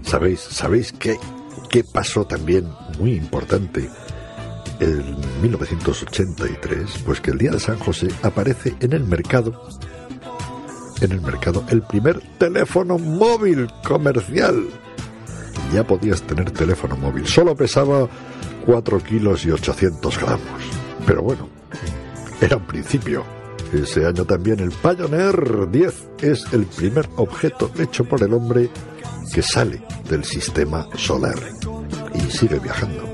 ¿Sabéis qué pasó también muy importante en 1983? Pues que el día de San José aparece en el mercado el primer teléfono móvil comercial. Ya podías tener teléfono móvil. Solo pesaba 4 kilos y 800 gramos. Pero bueno, era un principio. Ese año también el Pioneer 10 es el primer objeto hecho por el hombre que sale del sistema solar y sigue viajando.